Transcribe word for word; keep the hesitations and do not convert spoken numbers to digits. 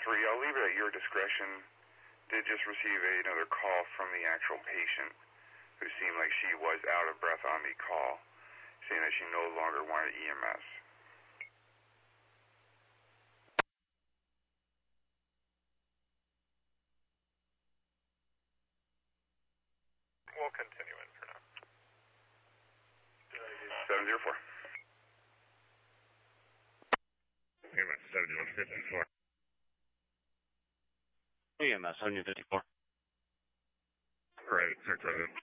three, I'll leave it at your discretion. Did just receive another call from the actual patient who seemed like she was out of breath on the call, saying that she no longer wanted E M S. We'll continue in for now. seven zero four. E M S seventy one fifty-four. E M S seventy fifty-four. Right, six seven.